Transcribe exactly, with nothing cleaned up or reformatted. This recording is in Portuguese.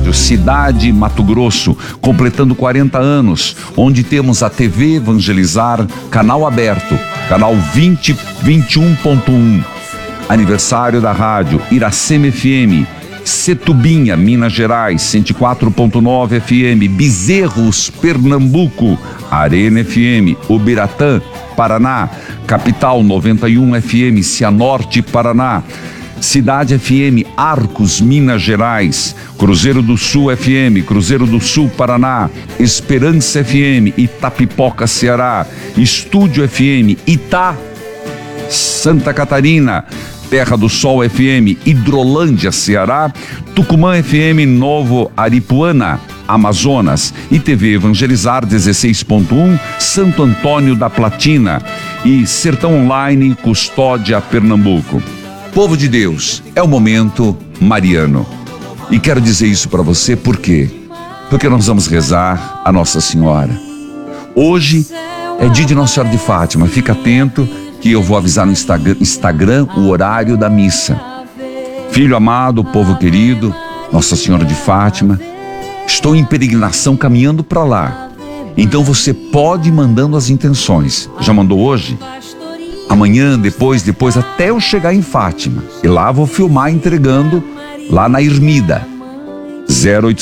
rádio Cidade Mato Grosso, completando quarenta anos, onde temos a T V Evangelizar, canal aberto, canal vinte, vinte e um ponto um. Aniversário da rádio Iracema F M, Setubinha, Minas Gerais, cento e quatro ponto nove F M, Bezerros, Pernambuco, Arena F M, Ubiratã, Paraná, Capital noventa e um F M, Cianorte, Paraná, Cidade F M, Arcos, Minas Gerais, Cruzeiro do Sul F M, Cruzeiro do Sul, Paraná, Esperança F M, Itapipoca, Ceará, Estúdio F M, Itá, Santa Catarina, Terra do Sol F M, Hidrolândia, Ceará, Tucumã F M, Novo Aripuana, Amazonas, e T V Evangelizar dezesseis ponto um, Santo Antônio da Platina, e Sertão Online, Custódia, Pernambuco. Povo de Deus, é o momento mariano. E quero dizer isso para você por quê? Porque nós vamos rezar a Nossa Senhora. Hoje é dia de Nossa Senhora de Fátima. Fica atento que eu vou avisar no Instagram, Instagram o horário da missa. Filho amado, povo querido, Nossa Senhora de Fátima, estou em peregrinação caminhando para lá. Então você pode ir mandando as intenções. Já mandou hoje? Amanhã, depois, depois, até eu chegar em Fátima. E lá vou filmar entregando lá na Ermida. zero oito